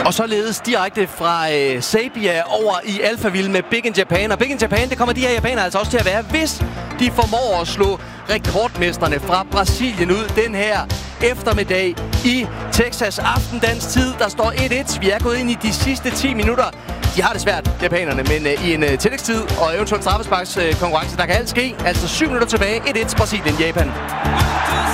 Og således direkte fra Sabia over i Alphaville med Big in Japan. Og Big in Japan, det kommer de her japanere altså også til at være, hvis de formår at slå rekordmesterne fra Brasilien ud den her eftermiddag i Texas aftendansk tid. Der står 1-1. Vi er gået ind i de sidste 10 minutter. De har det svært, japanerne, men i en tillægstid og eventuelt straffesparks konkurrence, der kan alt ske. Altså 7 minutter tilbage. 1-1 Brasilien-Japan.